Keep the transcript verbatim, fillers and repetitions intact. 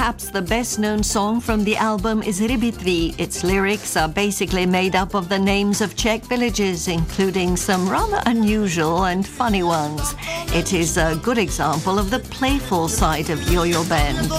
Perhaps the best-known song from the album is Rybitvi. Its lyrics are basically made up of the names of Czech villages, including some rather unusual and funny ones. It is a good example of the playful side of Yo-Yo Band.